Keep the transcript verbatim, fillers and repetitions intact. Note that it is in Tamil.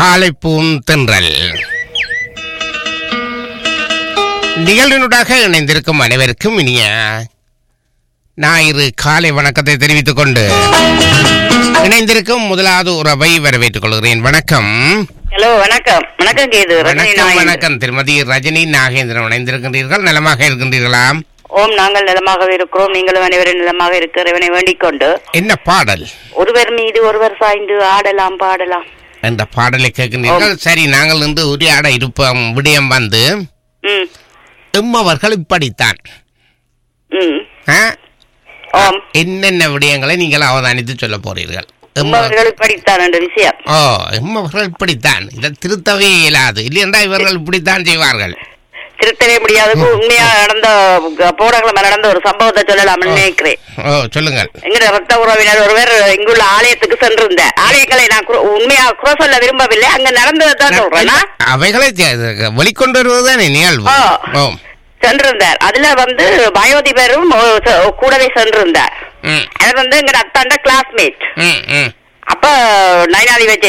காலை பூந்தென்றல் நிகழ்வினூடாக இணைந்திருக்கும் அனைவருக்கும் இனிய ஞாயிறு காலை வணக்கத்தை தெரிவித்துக் கொண்டு இணைந்திருக்கும் முதலாவது உறவை வரவேற்றுக் கொள்கிறேன். வணக்கம். ஹலோ, வணக்கம். வணக்கம் கேது. வணக்கம் வணக்கம் திருமதி ரஜினி நாகேந்திரன் இணைந்திருக்கின்றீர்கள். நலமாக இருக்கின்றீர்களா? ஓம், நாங்கள் நலமாக இருக்கிறோம். நீங்களும் அனைவரும் நலமாக இருக்கிறவனை வேண்டிக் கொண்டு என்ன பாடல்? ஒருவர் மீது ஒருவர் சாய்ந்து ஆடலாம் பாடலாம் என்ற பாடலை கேட்கின்றீர்கள். சரி, நாங்கள் வந்து உரையாட இருப்போம். விடயம் வந்து எம்மவர்கள் இப்படித்தான். என்னென்ன விடயங்களை நீங்கள் அவதானித்து சொல்ல போறீர்கள்? எம்மவர்கள் இப்படித்தான் என்ற விஷயம். ஓ, எம்மவர்கள் இப்படித்தான், இதை திருத்தவே இயலாது. இல்லையென்றா இவர்கள் இப்படித்தான் செய்வார்கள். திருத்தவே முடியாது. உண்மையா நடந்த போராட்டங்கள் நடந்த ஒரு சம்பவத்தை சொல்லலாம் நினைக்கிறேன். ஓ, சொல்லுங்கள். எங்க ரத்த உறவினர் ஒருவர் இங்குள்ள ஆலயத்துக்கு சென்றிருந்த ஆலயங்களை நான் உண்மையா குறை சொல்ல விரும்பவில்லை. அங்க நடந்ததுதான் சொல்றேன். அவைகளை வெளிக்கொண்டு வருவதுதான் நிகழ்வு. சென்றிருந்தார். அதுல வந்து பயோதிபரும் கூடவே சென்றிருந்தார். அது வந்து எங்க அத்தாண்ட கிளாஸ்மேட். அப்ப நயனாதி வச்சு